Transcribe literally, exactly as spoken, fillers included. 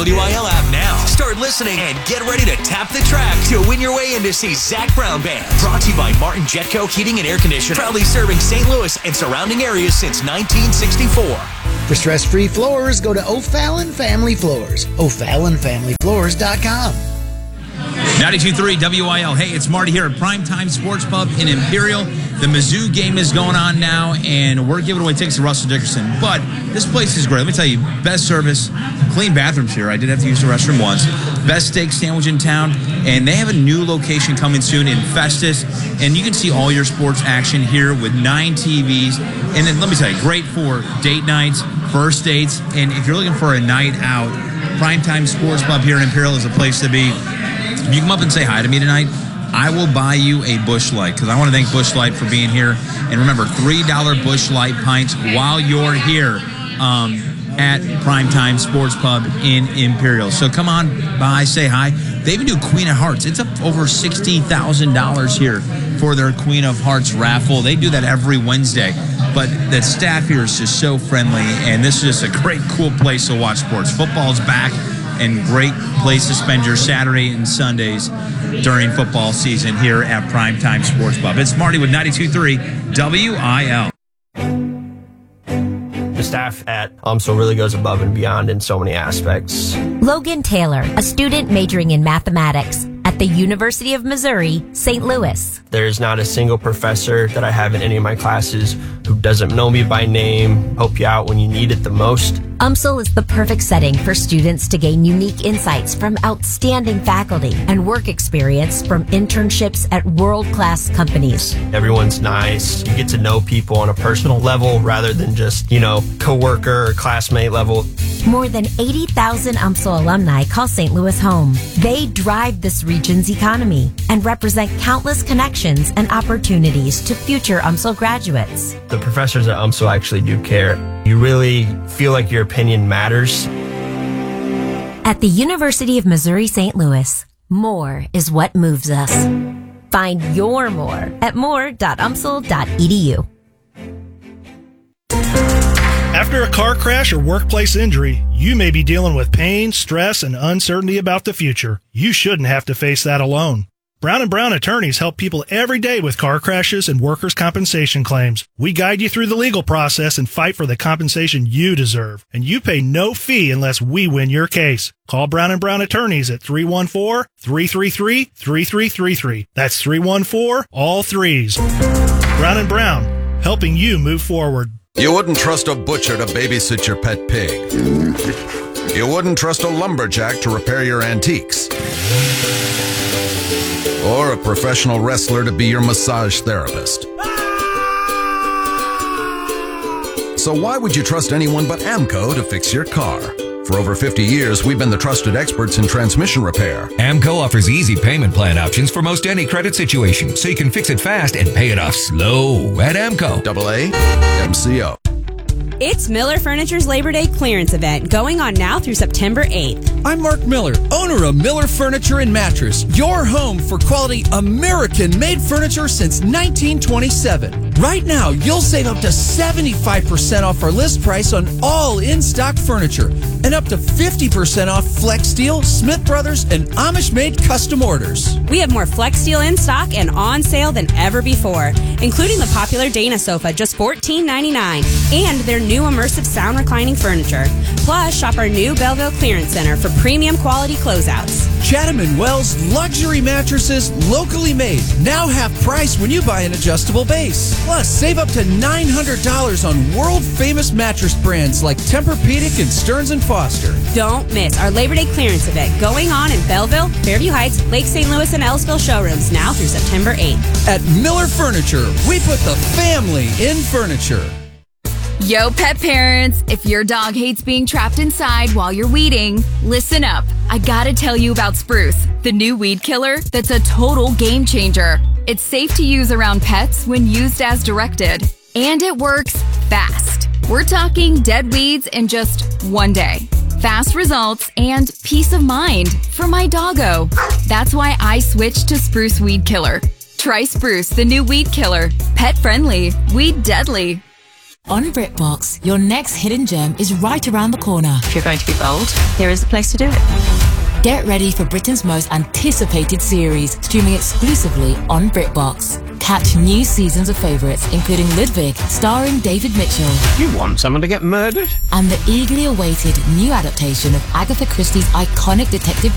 W I L app now. Start listening and get ready to tap the track to win your way in to see Zach Brown Band. Brought to you by Martin Jetco Heating and Air Conditioning. Proudly serving Saint Louis and surrounding areas since nineteen sixty-four. For stress-free floors, go to O'Fallon Family Floors. O'Fallon Family Floors dot com. ninety-two point three W I L. Hey, it's Marty here at Primetime Sports Pub in Imperial. The Mizzou game is going on now, and we're giving away tickets to Russell Dickerson. But this place is great. Let me tell you, best service, clean bathrooms here. I did have to use the restroom once. Best steak sandwich in town, and they have a new location coming soon in Festus, and you can see all your sports action here with nine T Vs. And then let me tell you, great for date nights, first dates, and if you're looking for a night out, Primetime Sports Pub here in Imperial is a place to be. If you come up and say hi to me tonight, I will buy you a Busch Light, because I want to thank Busch Light for being here. And remember, three dollar Busch Light pints while you're here um, at Primetime Sports Pub in Imperial. So come on by, say hi. They even do Queen of Hearts. It's up over sixty thousand dollars here for their Queen of Hearts raffle. They do that every Wednesday. But the staff here is just so friendly, and this is just a great, cool place to watch sports. Football's back, and great place to spend your Saturday and Sundays during football season here at Primetime Sports Pub. It's Marty with ninety-two point three W I L. The staff at UMSL really goes above and beyond in so many aspects. Logan Taylor, a student majoring in mathematics at the University of Missouri, Saint Louis. There's not a single professor that I have in any of my classes who doesn't know me by name, help you out when you need it the most. UMSL is the perfect setting for students to gain unique insights from outstanding faculty and work experience from internships at world-class companies. Everyone's nice. You get to know people on a personal level rather than just, you know, coworker or classmate level. More than eighty thousand UMSL alumni call Saint Louis home. They drive this region's economy and represent countless connections and opportunities to future UMSL graduates. The professors at UMSL actually do care. You really feel like your opinion matters. At the University of Missouri Saint Louis, more is what moves us. Find your more at more dot U M S L dot E D U. After a car crash or workplace injury, you may be dealing with pain, stress, and uncertainty about the future. You shouldn't have to face that alone. Brown and Brown attorneys help people every day with car crashes and workers' compensation claims. We guide you through the legal process and fight for the compensation you deserve. And you pay no fee unless we win your case. Call Brown and Brown attorneys at three one four, three three three, three three three three. That's three one four, all threes. Brown and Brown, helping you move forward. You wouldn't trust a butcher to babysit your pet pig. You wouldn't trust a lumberjack to repair your antiques. Or a professional wrestler to be your massage therapist. So why would you trust anyone but AMCO to fix your car? For over fifty years, we've been the trusted experts in transmission repair. AMCO offers easy payment plan options for most any credit situation, so you can fix it fast and pay it off slow at AMCO. Double A M C O. It's Miller Furniture's Labor Day clearance event going on now through September eighth. I'm Mark Miller, owner of Miller Furniture and Mattress, your home for quality American-made furniture since nineteen twenty-seven. Right now, you'll save up to seventy-five percent off our list price on all in-stock furniture and up to fifty percent off Flex Steel, Smith Brothers, and Amish-made custom orders. We have more Flex Steel in stock and on sale than ever before, including the popular Dana sofa, just fourteen ninety-nine, and their new immersive sound reclining furniture. Plus, shop our new Belleville Clearance Center for premium quality closeouts. Chatham and Wells luxury mattresses, locally made, now half price when you buy an adjustable base. Plus, save up to nine hundred dollars on world-famous mattress brands like Tempur-Pedic and Stearns and Foster. Don't miss our Labor Day clearance event going on in Belleville, Fairview Heights, Lake Saint Louis, and Ellisville showrooms now through September eighth. At Miller Furniture, we put the family in furniture. Yo, pet parents, if your dog hates being trapped inside while you're weeding, listen up. I gotta tell you about Spruce, the new weed killer that's a total game changer. It's safe to use around pets when used as directed, and it works fast. We're talking dead weeds in just one day. Fast results and peace of mind for my doggo. That's why I switched to Spruce Weed Killer. Try Spruce, the new weed killer. Pet friendly, weed deadly. On BritBox, your next hidden gem is right around the corner. If you're going to be bold, here is the place to do it. Get ready for Britain's most anticipated series, streaming exclusively on BritBox. Catch new seasons of favourites, including Ludwig, starring David Mitchell. You want someone to get murdered? And the eagerly awaited new adaptation of Agatha Christie's iconic detective